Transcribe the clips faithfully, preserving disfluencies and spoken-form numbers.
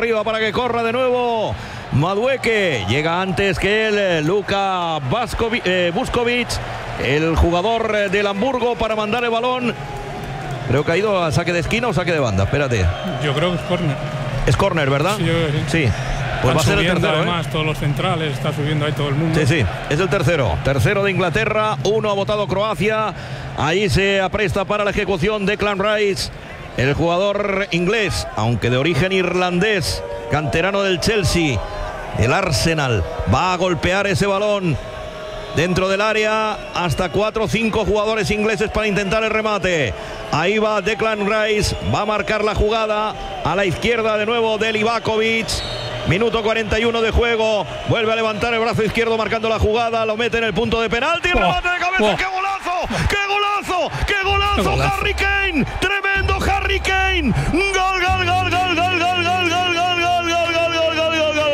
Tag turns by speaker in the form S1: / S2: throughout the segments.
S1: arriba para que corra de nuevo Madueke. Llega antes que él Luka Baskovic, eh, Buskovic, el jugador del Hamburgo, para mandar el balón. Creo que ha ido a saque de esquina o saque de banda. Espérate.
S2: Yo creo que es córner.
S1: Es córner, ¿verdad?
S2: Sí, yo, sí.
S1: sí. Pues
S2: Están
S1: va a ser el
S2: subiendo,
S1: tercero,
S2: además,
S1: ¿eh?
S2: todos los centrales, está subiendo ahí todo el mundo.
S1: Sí, sí, es el tercero. Tercero de Inglaterra, uno ha votado Croacia. Ahí se apresta para la ejecución Declan Rice, el jugador inglés, aunque de origen irlandés, canterano del Chelsea, el Arsenal. Va a golpear ese balón dentro del área, hasta cuatro o cinco jugadores ingleses para intentar el remate. Ahí va Declan Rice, va a marcar la jugada a la izquierda de nuevo de Livakovic. Minuto cuarenta y uno de juego. Vuelve a levantar el brazo izquierdo marcando la jugada. Lo mete en el punto de penalti.
S2: Oh,
S1: ¡Remate de cabeza!
S2: oh.
S1: ¡Qué golazo! ¡Qué golazo! ¡Qué golazo!
S2: ¡Qué golazo!
S1: ¡Harry Kane! ¡Tremendo Harry Kane! ¡Gol, gol, gol, gol, gol, gol, gol, gol, gol, gol, gol, gol, gol, gol, gol, gol!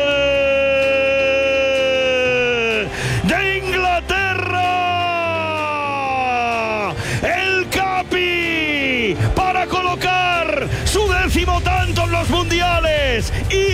S1: ¡De Inglaterra! ¡El Capi! Para colocar su décimo tanto en los mundiales.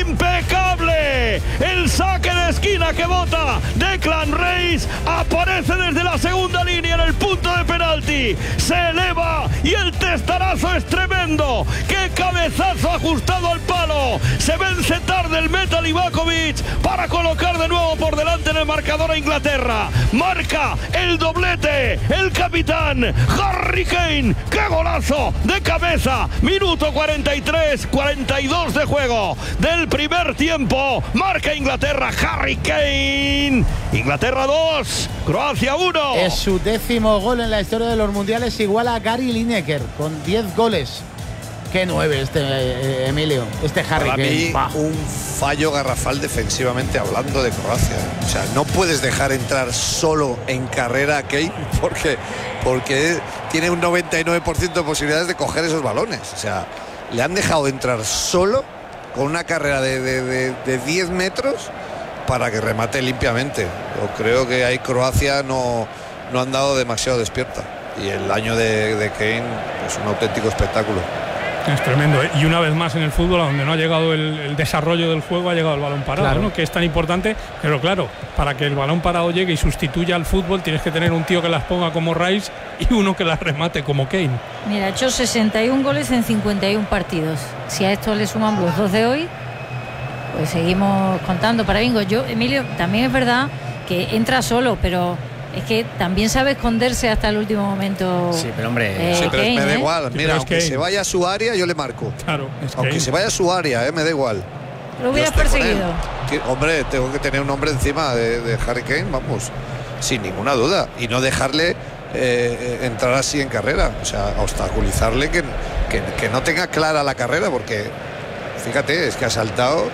S1: ¡Impecable! El saque de esquina que bota Declan Rice aparece desde la segunda línea en el punto de penalti. Se eleva y el testarazo es tremendo. ¡Qué cabezazo ajustado al palo! Se vence tarde el meta Livakovic para colocar de nuevo por delante en el marcador a Inglaterra. Marca el doblete el capitán Harry Kane. ¡Qué golazo de cabeza! Minuto cuarenta y tres, cuarenta y dos de juego del primer tiempo. Marca Inglaterra, Harry Kane. Inglaterra dos, Croacia uno.
S3: Es su décimo gol en la historia de los mundiales, igual a Gary Lineker con diez goles. Qué nueve este eh, Emilio, este Harry
S4: Para
S3: Kane.
S4: mí,
S3: Bah.
S4: un fallo garrafal defensivamente hablando de Croacia. O sea, no puedes dejar entrar solo en carrera a Kane porque, porque tiene un noventa y nueve por ciento de posibilidades de coger esos balones. O sea, le han dejado entrar solo con una carrera de, de, de, de diez metros para que remate limpiamente. Yo creo que ahí Croacia no, no han dado demasiado despierta. Y el año de, de Kane es pues un auténtico espectáculo.
S2: Es tremendo, ¿eh? Y una vez más en el fútbol, a donde no ha llegado el, el desarrollo del juego, ha llegado el balón parado,
S3: Claro.
S2: ¿no? Que es tan importante, pero claro, para que el balón parado llegue y sustituya al fútbol, tienes que tener un tío que las ponga como Rice y uno que las remate como Kane.
S5: Mira, ha hecho sesenta y un goles en cincuenta y un partidos. Si a esto le sumamos los dos de hoy, pues seguimos contando para bingo. Yo, Emilio, también es verdad que entra solo, pero es que también sabe esconderse hasta el último momento.
S3: Sí, pero hombre,
S5: eh,
S4: Sí, pero
S5: Kane,
S4: me da
S5: ¿eh?
S4: igual.
S2: pero
S4: Mira,
S2: es
S4: aunque
S2: que-
S4: se vaya a su área, yo le marco.
S2: Claro, es
S4: Aunque
S2: Kane.
S4: se vaya a su área, eh, me da igual.
S5: Lo hubieras
S4: Yo estoy con
S5: perseguido.
S4: él. Que, hombre, tengo que tener un hombre encima de, de Harry Kane, vamos, sin ninguna duda. Y no dejarle eh, entrar así en carrera. O sea, obstaculizarle que, que, que no tenga clara la carrera, porque fíjate, es que ha saltado,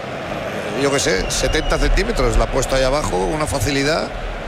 S4: eh, yo qué sé, setenta centímetros, la ha puesto ahí abajo, una facilidad.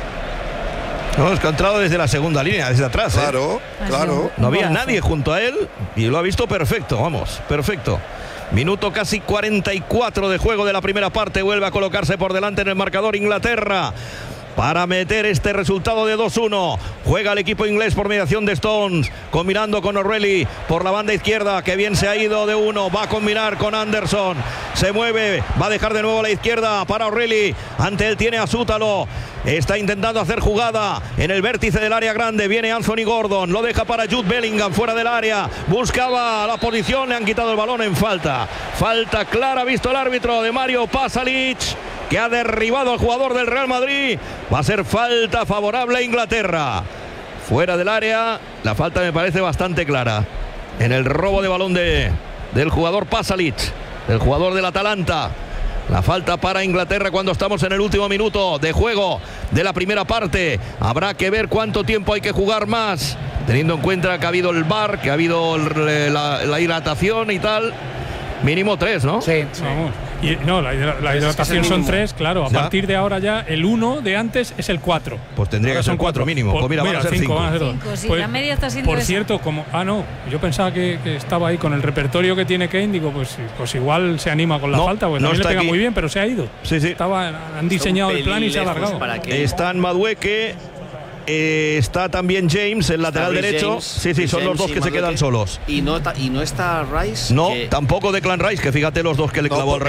S1: No, es que ha entrado desde la segunda línea, desde atrás. ¿eh?
S4: Claro, claro.
S1: No había
S5: Golazo.
S1: nadie junto a él y lo ha visto perfecto, vamos, perfecto. Minuto casi cuarenta y cuatro de juego de la primera parte. Vuelve a colocarse por delante en el marcador Inglaterra para meter este resultado de dos uno. Juega el equipo inglés por mediación de Stones, combinando con O'Reilly por la banda izquierda, que bien se ha ido de uno, va a combinar con Anderson, se mueve, va a dejar de nuevo a la izquierda para O'Reilly, ante él tiene a Sútalo, está intentando hacer jugada en el vértice del área grande, viene Anthony Gordon, lo deja para Jude Bellingham fuera del área, buscaba la posición, le han quitado el balón en falta, falta clara, visto el árbitro de Mario Pasalic, que ha derribado al jugador del Real Madrid. Va a ser falta favorable a Inglaterra. Fuera del área, la falta me parece bastante clara. En el robo de balón de, del jugador Pasalic, del jugador del Atalanta. La falta para Inglaterra cuando estamos en el último minuto de juego de la primera parte. Habrá que ver cuánto tiempo hay que jugar más, teniendo en cuenta que ha habido el V A R, que ha habido el, la, la hidratación y tal. Mínimo tres, ¿no?
S3: Sí, sí.
S2: Vamos. Y, no, la, hidra- la hidratación son tres, claro. A
S1: Ya.
S2: partir de ahora ya el uno de antes es el cuatro.
S1: Pues tendría que ser cuatro mínimo. Pues mira, van a ser cinco.
S2: van a ser dos.
S5: Cinco, sí,
S2: Pues,
S5: la media está siendo
S2: Por
S5: esa.
S2: cierto, como ah no, yo pensaba que, que estaba ahí con el repertorio que tiene Kane, digo, pues, pues igual se anima con la
S1: No,
S2: falta, pues
S1: no
S2: también le
S1: está
S2: pega
S1: aquí.
S2: muy bien, pero se ha ido.
S1: Sí, sí.
S2: Estaba, han diseñado el plan y se ha alargado.
S6: Para que
S1: Está en Madueke, eh, está también James, el lateral
S6: Está Reece
S1: derecho.
S6: James,
S1: sí, sí,
S6: Reece
S1: son los
S6: James
S1: dos
S6: y
S1: que se
S6: Madueke.
S1: quedan solos.
S6: Y no, ta- y no está Rice.
S1: No,
S6: que-
S1: tampoco Declan Rice, que fíjate los dos que le
S4: No,
S1: clavó el
S4: porque